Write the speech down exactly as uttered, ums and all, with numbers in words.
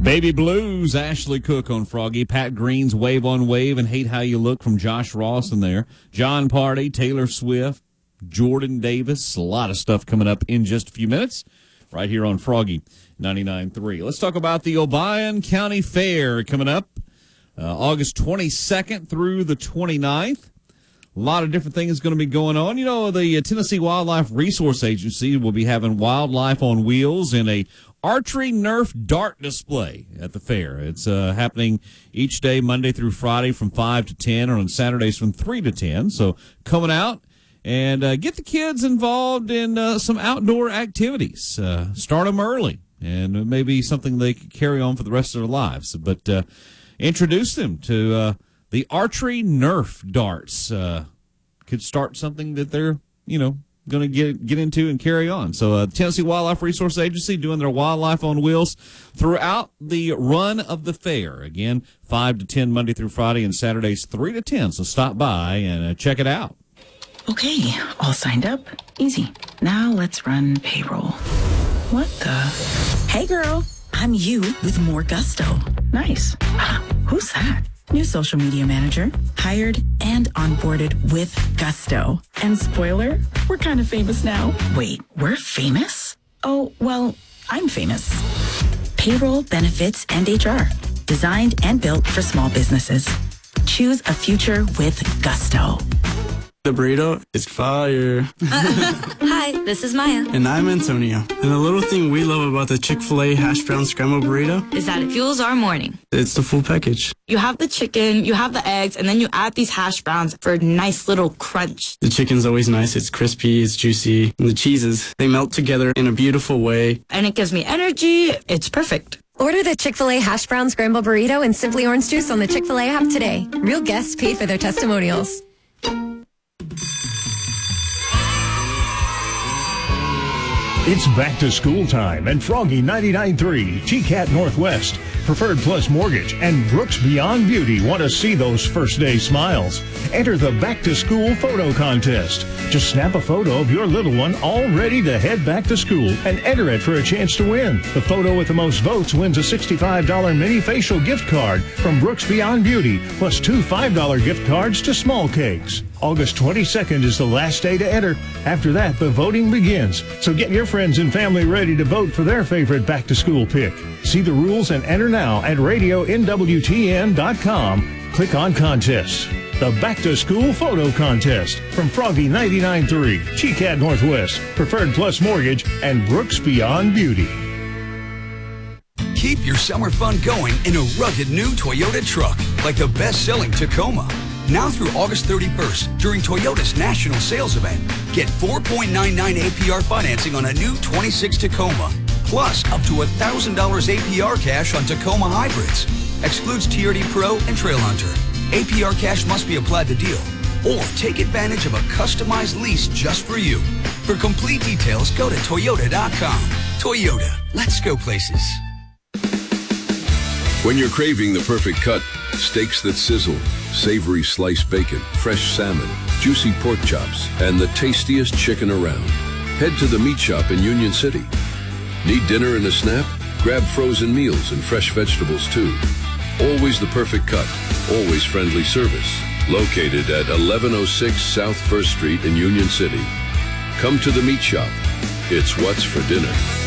Baby Blues, Ashley Cook on Froggy. Pat Green's Wave on Wave and Hate How You Look from Josh Ross in there. John Party, Taylor Swift, Jordan Davis. A lot of stuff coming up in just a few minutes right here on Froggy ninety-nine point three. Let's talk about the Obion County Fair coming up uh, August twenty-second through the twenty-ninth. A lot of different things going to be going on. You know, the Tennessee Wildlife Resource Agency will be having wildlife on wheels in a archery Nerf dart display at the fair. It's uh, happening each day, Monday through Friday from five to ten, or on Saturdays from three to ten. So coming out and uh, get the kids involved in uh, some outdoor activities. Uh, start them early, and maybe something they could carry on for the rest of their lives. But uh, introduce them to uh, the archery Nerf darts. Uh, could start something that they're, you know, going to get get into and carry on. So uh, Tennessee Wildlife Resource Agency doing their wildlife on wheels throughout the run of the fair. Again, five to ten Monday through Friday, and Saturdays three to ten. So stop by and uh, check it out. Okay, all signed up. Easy. Now let's run payroll. What the? Hey girl, I'm you with more gusto. Nice. Who's that? New social media manager, hired and onboarded with gusto. And spoiler, we're kind of famous now. Wait, we're famous? Oh, well, I'm famous. Payroll, benefits, and H R. Designed and built for small businesses. Choose a future with gusto. The burrito is fire. Hi, this is Maya. And I'm Antonio. And the little thing we love about the Chick-fil-A hash brown scrambled burrito is that it fuels our morning. It's the full package. You have the chicken, you have the eggs, and then you add these hash browns for a nice little crunch. The chicken's always nice. It's crispy, it's juicy. And the cheeses, they melt together in a beautiful way. And it gives me energy. It's perfect. Order the Chick-fil-A hash brown scrambled burrito and Simply Orange Juice on the Chick-fil-A app today. Real guests paid for their testimonials. It's back to school time, and Froggy ninety-nine point three, T CAT Northwest, Preferred Plus Mortgage, and Brooks Beyond Beauty want to see those first day smiles. Enter the back to school photo contest. Just snap a photo of your little one all ready to head back to school and enter it for a chance to win. The photo with the most votes wins a sixty-five dollars mini facial gift card from Brooks Beyond Beauty, plus two five dollars gift cards to Small Cakes. August twenty-second is the last day to enter. After that, the voting begins. So get your friends and family ready to vote for their favorite back-to-school pick. See the rules and enter now at radio N W T N dot com. Click on Contests. The Back-to-School Photo Contest from Froggy ninety-nine point three, T CAT Northwest, Preferred Plus Mortgage, and Brooks Beyond Beauty. Keep your summer fun going in a rugged new Toyota truck, like the best-selling Tacoma. Now through August thirty-first, during Toyota's national sales event, get four point nine nine A P R financing on a new twenty-six Tacoma, plus up to one thousand dollars A P R cash on Tacoma hybrids. Excludes T R D Pro and Trail Hunter. A P R cash must be applied to deal, or take advantage of a customized lease just for you. For complete details, go to Toyota dot com. Toyota, let's go places. When you're craving the perfect cut, steaks that sizzle, savory sliced bacon, fresh salmon, juicy pork chops, and the tastiest chicken around, head to the Meat Shop in Union City. Need dinner and a snap? Grab frozen meals and fresh vegetables too. Always the perfect cut, always friendly service. Located at eleven oh six South First Street in Union City. Come to the Meat Shop. It's what's for dinner.